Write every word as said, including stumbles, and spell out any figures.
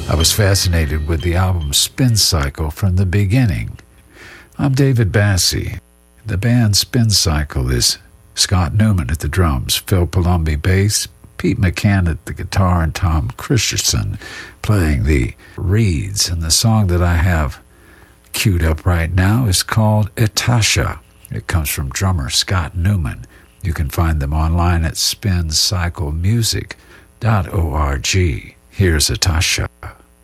I was fascinated with the album Spin Cycle from the beginning. I'm David Bassie. The band Spin Cycle is Scott Newman at the drums, Phil Palumbi bass, Pete McCann at the guitar, and Tom Christensen playing the reeds. And the song that I have queued up right now is called Etasha. It comes from drummer Scott Newman. You can find them online at spin cycle music dot org. Here's Etasha.